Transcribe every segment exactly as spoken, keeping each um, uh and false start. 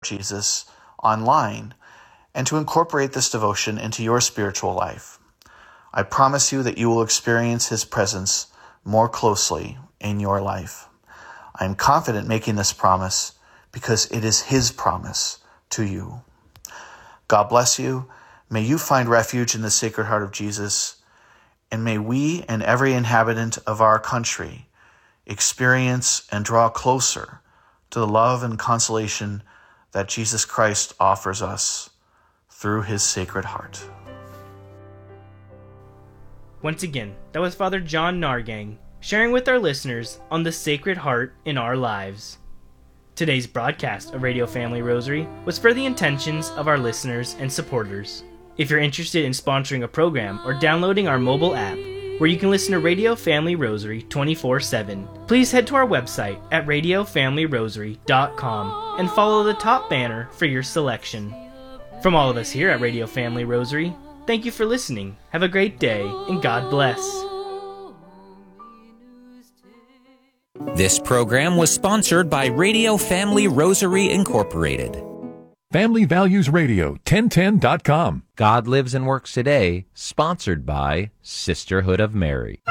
Jesus online and to incorporate this devotion into your spiritual life. I promise you that you will experience his presence more closely in your life. I am confident making this promise because it is his promise to you. God bless you. May you find refuge in the Sacred Heart of Jesus, and may we and every inhabitant of our country experience and draw closer to the love and consolation that Jesus Christ offers us through his Sacred Heart. Once again, that was Father John Nargang sharing with our listeners on the Sacred Heart in our lives. Today's broadcast of Radio Family Rosary was for the intentions of our listeners and supporters. If you're interested in sponsoring a program or downloading our mobile app, where you can listen to Radio Family Rosary twenty-four seven, please head to our website at radio family rosary dot com and follow the top banner for your selection. From all of us here at Radio Family Rosary, thank you for listening. Have a great day, and God bless. This program was sponsored by Radio Family Rosary Incorporated. Family Values Radio, ten ten dot com. God Lives and Works Today, sponsored by Sisterhood of Mary.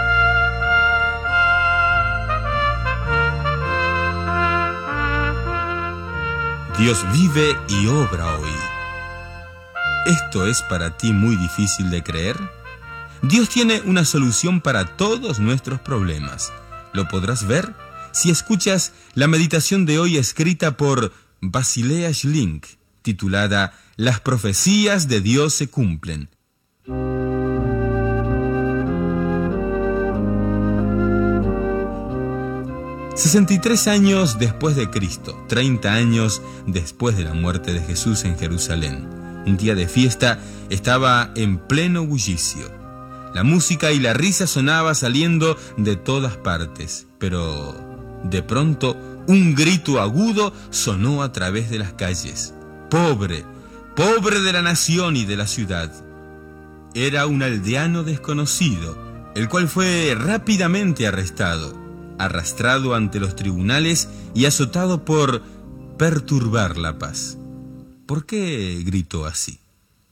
Dios vive y obra hoy. ¿Esto es para ti muy difícil de creer? Dios tiene una solución para todos nuestros problemas. ¿Lo podrás ver si escuchas la meditación de hoy escrita por Basilea Schlink, titulada Las profecías de Dios se cumplen? sesenta y tres años después de Cristo, treinta años después de la muerte de Jesús en Jerusalén, un día de fiesta estaba en pleno bullicio. La música y la risa sonaba saliendo de todas partes, pero de pronto un grito agudo sonó a través de las calles. ¡Pobre! ¡Pobre de la nación y de la ciudad! Era un aldeano desconocido, el cual fue rápidamente arrestado, arrastrado ante los tribunales y azotado por perturbar la paz. ¿Por qué gritó así?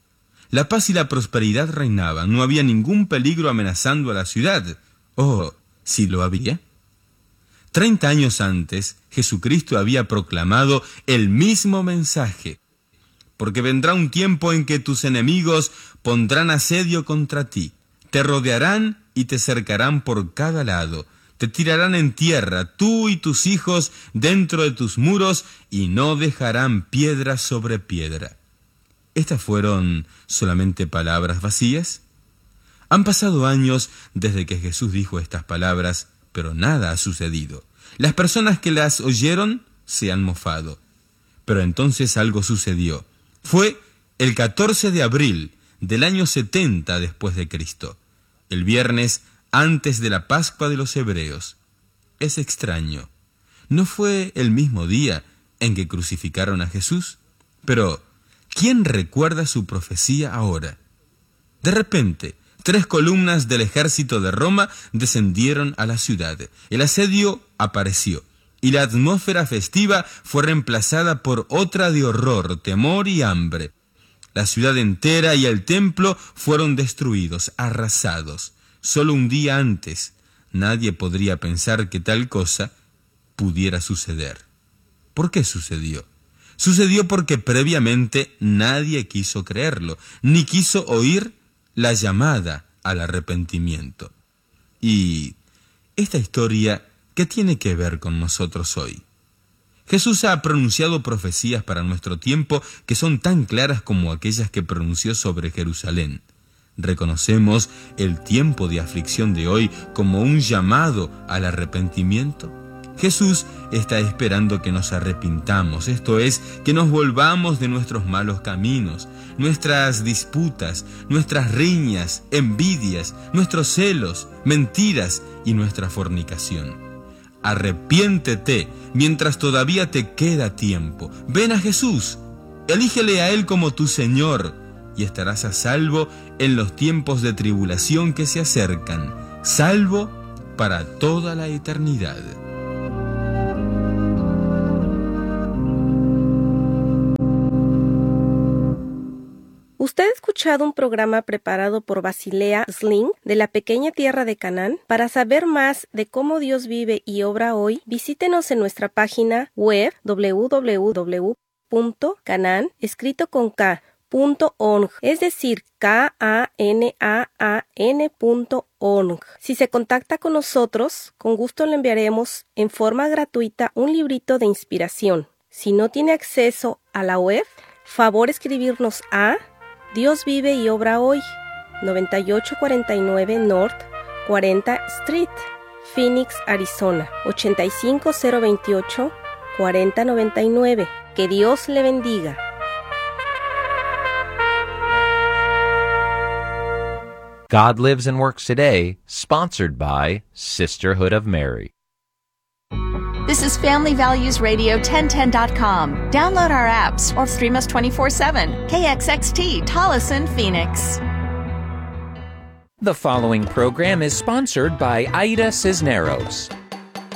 La paz y la prosperidad reinaban, no había ningún peligro amenazando a la ciudad. ¿O sí lo había? Treinta años antes, Jesucristo había proclamado el mismo mensaje. Porque vendrá un tiempo en que tus enemigos pondrán asedio contra ti, te rodearán y te cercarán por cada lado, te tirarán en tierra, tú y tus hijos dentro de tus muros, y no dejarán piedra sobre piedra. ¿Estas fueron solamente palabras vacías? Han pasado años desde que Jesús dijo estas palabras, pero nada ha sucedido. Las personas que las oyeron se han mofado. Pero entonces algo sucedió. Fue el catorce de abril del año setenta después de Cristo, el viernes antes de la Pascua de los hebreos. Es extraño. ¿No fue el mismo día en que crucificaron a Jesús? Pero ¿quién recuerda su profecía ahora? De repente, tres columnas del ejército de Roma descendieron a la ciudad. El asedio apareció, y la atmósfera festiva fue reemplazada por otra de horror, temor y hambre. La ciudad entera y el templo fueron destruidos, arrasados. Solo un día antes, nadie podría pensar que tal cosa pudiera suceder. ¿Por qué sucedió? Sucedió porque previamente nadie quiso creerlo, ni quiso oír la llamada al arrepentimiento. Y esta historia, ¿qué tiene que ver con nosotros hoy? Jesús ha pronunciado profecías para nuestro tiempo que son tan claras como aquellas que pronunció sobre Jerusalén. ¿Reconocemos el tiempo de aflicción de hoy como un llamado al arrepentimiento? Jesús está esperando que nos arrepintamos, esto es, que nos volvamos de nuestros malos caminos, nuestras disputas, nuestras riñas, envidias, nuestros celos, mentiras y nuestra fornicación. Arrepiéntete mientras todavía te queda tiempo. Ven a Jesús, elígele a Él como tu Señor y estarás a salvo en los tiempos de tribulación que se acercan, salvo para toda la eternidad. ¿Usted ha escuchado un programa preparado por Basilea Sling de la pequeña tierra de Canaán? Para saber más de cómo Dios vive y obra hoy, visítenos en nuestra página web doble u doble u doble u punto canaan, escrito con K, punto org, es decir, K A N A A N punto org. Si se contacta con nosotros, con gusto le enviaremos en forma gratuita un librito de inspiración. Si no tiene acceso a la web, favor escribirnos a Dios vive y obra hoy, noventa y ocho cuarenta y nueve North cuarenta Street, Phoenix, Arizona, ochenta y cinco cero veintiocho cuarenta noventa y nueve. Que Dios le bendiga. God Lives and Works Today, sponsored by Sisterhood of Mary. This is Family Values Radio ten ten dot com. Download our apps or stream us twenty-four seven. K X X T, Tolleson, Phoenix. The following program is sponsored by Aida Cisneros.